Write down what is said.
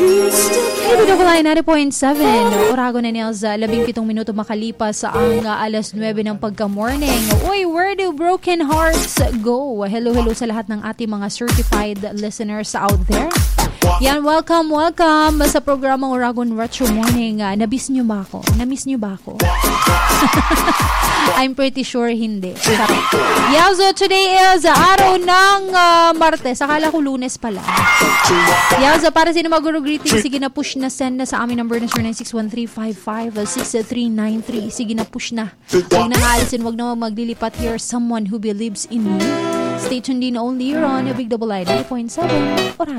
Ito ko lang 90.7 Oragon na Nels, 17 minuto makalipas sa ang alas 9 ng pagka-morning. Uy, where do broken hearts go? Hello sa lahat ng ating mga certified listeners out there. Yan, welcome sa programang Oragon Retro Morning. Namiss nyo ba ako? I'm pretty sure hindi. Yeah, so today is araw ng Martes. Akala ko Lunes pala. Yeah, so para sino mag-guru greeting, sige na push na send na sa aming number na 0961-355-6393. Sige na push na. Huwag na maalisin, huwag na maglilipat. You're someone who believes in you. Stay tuned in only. You're on Big Double I 9.7 Oragon.